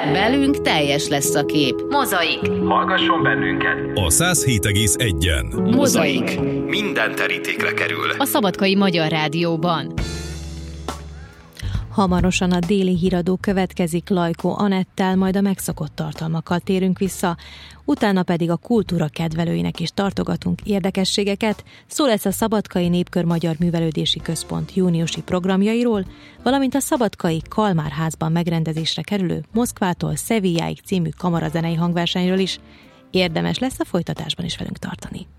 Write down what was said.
Velünk teljes lesz a kép. Mozaik. Hallgasson bennünket. A 107,1-en. Mozaik. Minden terítékre kerül. A Szabadkai Magyar Rádióban. Hamarosan a déli híradó következik Lajkó Anettel, majd a megszokott tartalmakkal térünk vissza, utána pedig a kultúra kedvelőinek is tartogatunk érdekességeket, szó lesz a Szabadkai Népkör Magyar Művelődési Központ júniusi programjairól, valamint a Szabadkai Kalmár házban megrendezésre kerülő Moszkvától Szevilláig című kamarazenei hangversenyről is. Érdemes lesz a folytatásban is velünk tartani.